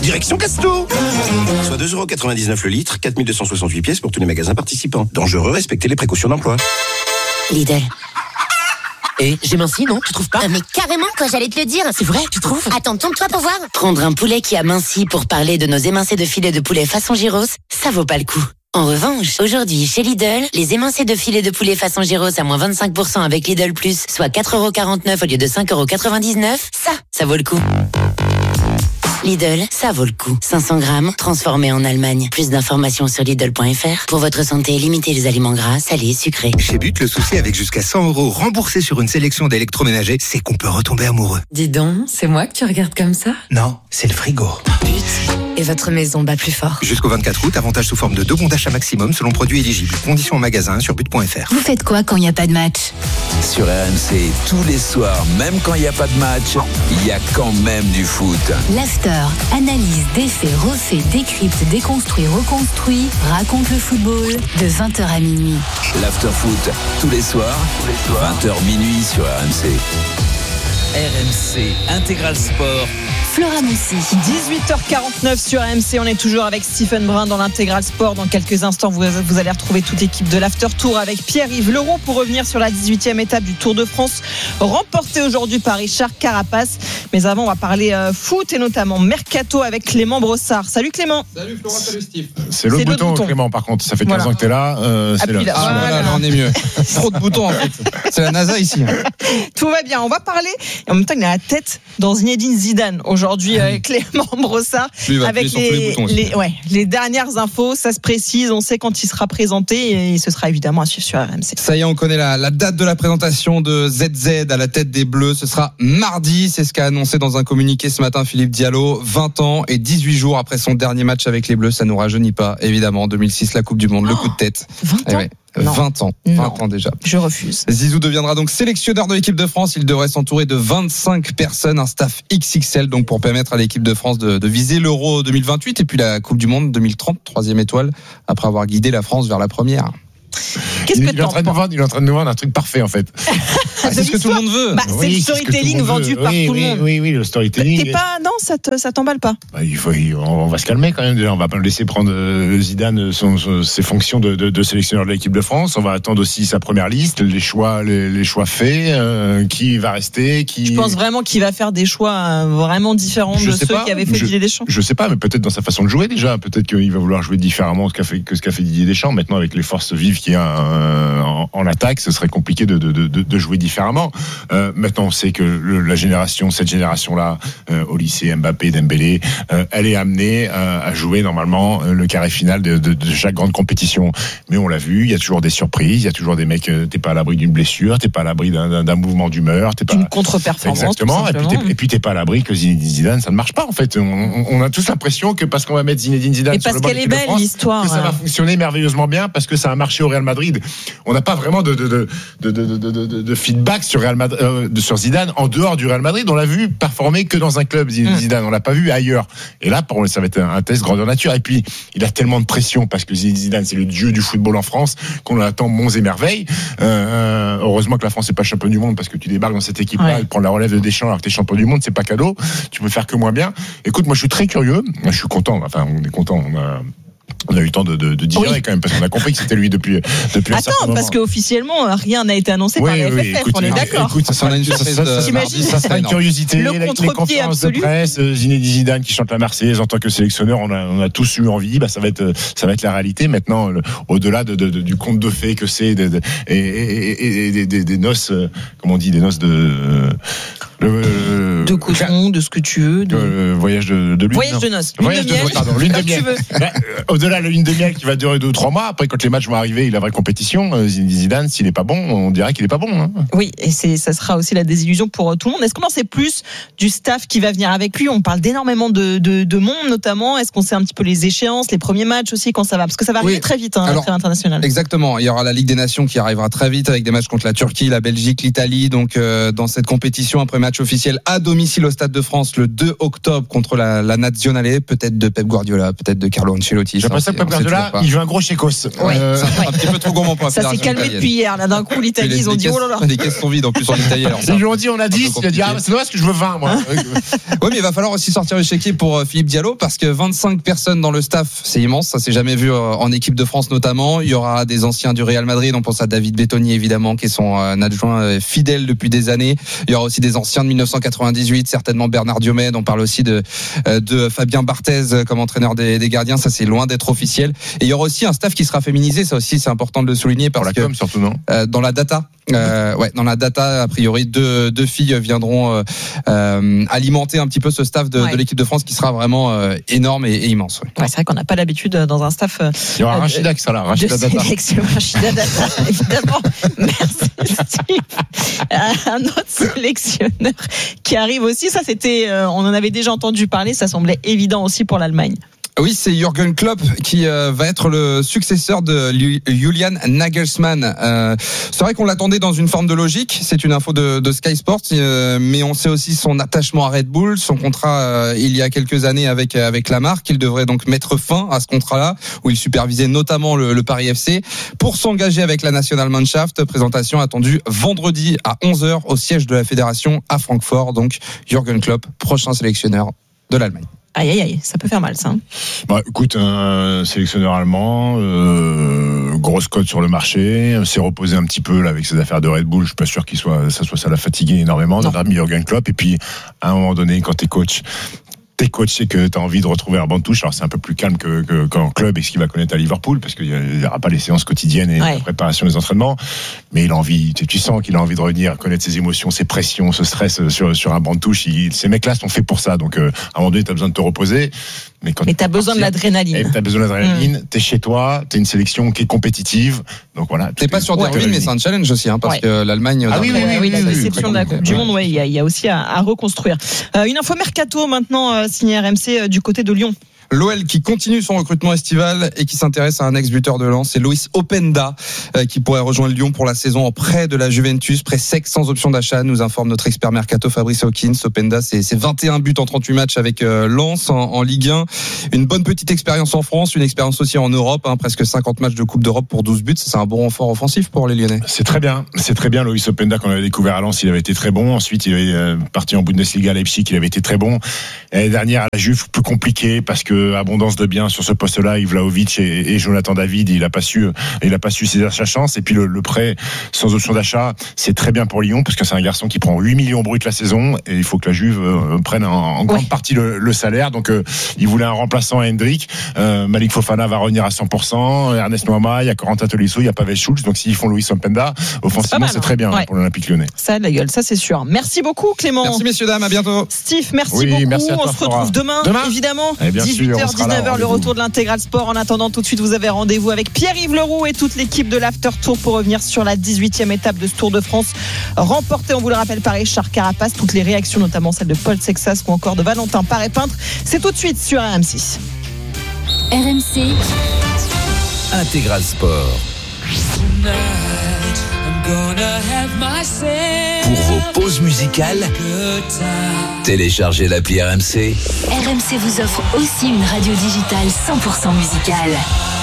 direction Casto. Soit 2,99€ le litre, 4268 pièces pour tous les magasins participants. Dangereux, respectez les précautions d'emploi. Lidl. Et j'ai minci, non? Tu trouves pas? Mais carrément, quoi, j'allais te le dire. C'est vrai, tu trouves? Attends, tourne-toi pour voir. Prendre un poulet qui a minci pour parler de nos émincés de filet de poulet façon gyros, ça vaut pas le coup. En revanche, aujourd'hui, chez Lidl, les émincés de filet de poulet façon gyros à moins 25% avec Lidl Plus, soit 4,49€ au lieu de 5,99€, ça vaut le coup. Lidl, ça vaut le coup. 500 grammes, transformés en Allemagne. Plus d'informations sur Lidl.fr. Pour votre santé, limitez les aliments gras, salés, sucrés. Chez But, le souci avec jusqu'à 100€ remboursés sur une sélection d'électroménagers, c'est qu'on peut retomber amoureux. Dis donc, c'est moi que tu regardes comme ça? Non, c'est le frigo. Et votre maison bat plus fort. Jusqu'au 24 août, avantage sous forme de 2 bons d'achat maximum selon produit éligible. Conditions en magasin sur but.fr. Vous faites quoi quand il n'y a pas de match? Sur RMC, tous les soirs, même quand il n'y a pas de match, il y a quand même du foot. L'after, analyse, défait, refait, décrypte, déconstruit, reconstruit, raconte le football de 20h à minuit. L'after foot, tous les soirs, 20h minuit sur RMC. RMC Intégral Sport. Flora Moussi. 18h49 sur RMC, on est toujours avec Stephen Brun dans l'Intégral Sport. Dans quelques instants, vous allez retrouver toute l'équipe de l'After Tour avec Pierre-Yves Leroux pour revenir sur la 18e étape du Tour de France, remportée aujourd'hui par Richard Carapace. Mais avant, on va parler foot et notamment Mercato avec Clément Brossard. Salut Clément. Salut Flora, salut Steve. C'est le bouton, Clément, par contre. Ça fait 15 ans que t'es là. C'est là. Là, on est mieux. Trop de boutons, en fait. C'est la NASA ici. Tout va bien. On va parler. Et en même temps, il a la tête dans Zinedine Zidane aujourd'hui, Clément Brossard. Avec les dernières infos, ça se précise. On sait quand il sera présenté et ce sera évidemment à suivre sur RMC. Ça y est, on connaît la date de la présentation de ZZ à la tête des Bleus. Ce sera mardi. C'est ce qu'a annoncé dans un communiqué ce matin Philippe Diallo. 20 ans et 18 jours après son dernier match avec les Bleus. Ça nous rajeunit pas, évidemment. 2006, la Coupe du Monde, le coup de tête. 20 ans. 20 ans. Non. 20 ans déjà. Je refuse. Zizou deviendra donc sélectionneur de l'équipe de France. Il devrait s'entourer de 25 personnes, un staff XXL, donc pour permettre à l'équipe de France de viser l'Euro 2028 et puis la Coupe du Monde 2030, 3e étoile, après avoir guidé la France vers la première. Qu'est-ce que il est en train de nous vendre un truc parfait, en fait. C'est ce que tout le monde veut. C'est le storytelling vendu par tout le monde. Oui, le storytelling. Non, ça t'emballe pas. On va se calmer quand même. On va pas le laisser prendre Zidane ses fonctions de sélectionneur de l'équipe de France. On va attendre aussi sa première liste, les choix faits, qui va rester. Je pense vraiment qu'il va faire des choix vraiment différents de ceux qui avaient fait Didier Deschamps. Je sais pas, mais peut-être dans sa façon de jouer déjà. Peut-être qu'il va vouloir jouer différemment que ce qu'a fait Didier Deschamps. Maintenant, avec les forces vives qu'il y a en attaque, ce serait compliqué de jouer différemment. Maintenant, on sait que cette génération-là, au lycée, Mbappé, Dembélé, elle est amenée à jouer normalement le carré final de chaque grande compétition. Mais on l'a vu, il y a toujours des surprises, il y a toujours des mecs, t'es pas à l'abri d'une blessure, t'es pas à l'abri d'un mouvement d'humeur, t'es pas d'une contre-performance. Exactement. Et puis t'es pas à l'abri que Zinedine Zidane, ça ne marche pas en fait. On a tous l'impression que parce qu'on va mettre Zinedine Zidane sur le banc de l'équipe de France, l'histoire, que ça va fonctionner merveilleusement bien parce que ça a marché au Real Madrid. On n'a pas vraiment de feedback sur Real Madrid, sur Zidane en dehors du Real Madrid. On l'a vu performer que dans un club, Zidane. On l'a pas vu ailleurs. Et là, ça va être un test grandeur nature. Et puis, il a tellement de pression parce que Zidane, c'est le dieu du football en France qu'on attend monts et merveilles. Heureusement que la France n'est pas champion du monde parce que tu débarques dans cette équipe-là, prendre la relève de Deschamps alors que t'es champion du monde, c'est pas cadeau. Tu peux faire que moins bien. Écoute, moi, je suis très curieux. Moi, je suis content. Enfin, on est content. On a eu le temps de digérer quand même parce qu'on a compris que c'était lui depuis un certain moment. Parce qu'officiellement rien n'a été annoncé par la FFF, on est d'accord. Écoute, ça sera une curiosité. Les conférences de presse, Zinedine Zidane qui chante la Marseillaise en tant que sélectionneur, on a tous eu envie. Ça va être la réalité maintenant. Au-delà du conte de fées que c'est et des noces, comment on dit, des noces de cochon, de ce que tu veux, voyage de lune. Voyage de noces. Lune de miel. Au-delà de la lune de miel qui va durer 2 ou 3 mois, après quand les matchs vont arriver, la vraie compétition, Zidane, s'il n'est pas bon, on dirait qu'il n'est pas bon. Hein. Oui, et ça sera aussi la désillusion pour tout le monde. Est-ce qu'on en sait plus du staff qui va venir avec lui? On parle d'énormément de monde notamment. Est-ce qu'on sait un petit peu les échéances, les premiers matchs aussi, quand ça va? Parce que ça va arriver très vite, après l'international. Exactement, il y aura la Ligue des Nations qui arrivera très vite avec des matchs contre la Turquie, la Belgique, l'Italie. Donc dans cette compétition, après match officiel à domicile au Stade de France le 2 octobre contre la Nazionale, peut-être de Pep Guardiola, peut-être de Carlo Ancelotti. pour ça que Pep Guardiola, il veut un gros chécos. Un petit peu trop gourmand pour la fédération. Ça s'est calmé depuis hier. Là, d'un coup, l'Italie, ils ont dit, oh là là. Les caisses sont vides en plus en Italie. Ils lui ont dit, on a 10. Il a dit, c'est dommage que je veux 20, moi. Oui, mais il va falloir aussi sortir le chéquier pour Philippe Diallo parce que 25 personnes dans le staff, c'est immense. Ça s'est jamais vu en équipe de France notamment. Il y aura des anciens du Real Madrid. On pense à David Bettoni évidemment, qui est son adjoint fidèle depuis des années. Il y aura aussi des anciens de 1998, certainement Bernard Diomède. On parle aussi de Fabien Barthez comme entraîneur des gardiens. Ça, c'est loin d'être officiel. Et il y aura aussi un staff qui sera féminisé. Ça aussi, c'est important de le souligner parce que surtout non. Dans la data. Dans la data, a priori, deux filles viendront alimenter un petit peu ce staff de l'équipe de France qui sera vraiment énorme et immense. Ouais, c'est vrai qu'on n'a pas l'habitude dans un staff. Il y aura Rachida qui sera là, Rachida Data. Rachida Data, évidemment. Merci Steve. Un autre sélectionneur qui arrive aussi. Ça, c'était, on en avait déjà entendu parler. Ça semblait évident aussi pour l'Allemagne. Oui, c'est Jürgen Klopp qui va être le successeur de Julian Nagelsmann. C'est vrai qu'on l'attendait dans une forme de logique. C'est une info de Sky Sports, mais on sait aussi son attachement à Red Bull, son contrat il y a quelques années avec la marque. Il devrait donc mettre fin à ce contrat-là, où il supervisait notamment le Paris FC, pour s'engager avec la Nationalmannschaft. Présentation attendue vendredi à 11h au siège de la fédération à Francfort. Donc Jürgen Klopp, prochain sélectionneur de l'Allemagne. Aïe, aïe, aïe, ça peut faire mal, ça. Écoute, un sélectionneur allemand, grosse cote sur le marché, s'est reposé un petit peu là avec ses affaires de Red Bull. Je suis pas sûr ça l'a fatigué énormément. Notre ami Jürgen Klopp. Et puis, à un moment donné, quand t'es coach, c'est que tu as envie de retrouver un banc de touche. Alors c'est un peu plus calme qu'en club et ce qu'il va connaître à Liverpool parce qu'il n'y aura pas les séances quotidiennes et la préparation des entraînements. Mais il a envie, tu sens qu'il a envie de revenir, connaître ses émotions, ses pressions, ce stress sur un banc de touche. Ces mecs-là sont faits pour ça. Donc à un moment donné, tu as besoin de te reposer. Mais tu as besoin de l'adrénaline. Tu as besoin de l'adrénaline. Tu es chez toi, tu es une sélection qui est compétitive. Donc voilà. Tu n'es pas sûr d'Erwin, mais c'est un challenge aussi, parce que l'Allemagne. La déception de la Coupe du Monde, il y a aussi à reconstruire. Une info mercato maintenant signée RMC du côté de Lyon. L'OL qui continue son recrutement estival et qui s'intéresse à un ex-buteur de Lens, c'est Loïs Openda qui pourrait rejoindre Lyon pour la saison en prêt de la Juventus, prêt sec sans option d'achat, nous informe notre expert mercato Fabrice Hawkins. Openda, c'est 21 buts en 38 matchs avec Lens en Ligue 1, une bonne petite expérience en France, une expérience aussi en Europe, presque 50 matchs de Coupe d'Europe pour 12 buts, c'est un bon renfort offensif pour les Lyonnais. C'est très bien Loïs Openda, qu'on avait découvert à Lens, il avait été très bon, ensuite il est parti en Bundesliga à Leipzig, il avait été très bon, l'année dernière à la Juve plus compliqué parce que abondance de biens sur ce poste-là, Yves Vlahovic et Jonathan David, il a pas su saisir sa chance. Et puis le prêt sans option d'achat, c'est très bien pour Lyon parce que c'est un garçon qui prend 8 millions bruts la saison et il faut que la Juve prenne en grande partie le salaire. Donc il voulait un remplaçant à Hendrick. Malik Fofana va revenir à 100%. Ernest Noama, il y a Corentin Tolisso, il y a Pavel Schulz. Donc s'ils font Loïs Openda, offensivement c'est très bien pour l'Olympique Lyonnais. Ça a de la gueule, ça c'est sûr. Merci beaucoup Clément. Merci messieurs dames, à bientôt. Steve, merci beaucoup. Merci à toi, on se retrouve demain évidemment. 18h, 19h, le retour de l'intégral sport. En attendant, tout de suite, vous avez rendez-vous avec Pierre-Yves Leroux et toute l'équipe de l'After Tour pour revenir sur la 18e étape de ce Tour de France, remportée, on vous le rappelle, par Richard Carapace. Toutes les réactions, notamment celle de Paul Sexas ou encore de Valentin Paré-Peintre, c'est tout de suite sur RMC. RMC Intégral Sport. Pour vos pauses musicales, téléchargez l'appli RMC. RMC vous offre aussi une radio digitale 100% musicale.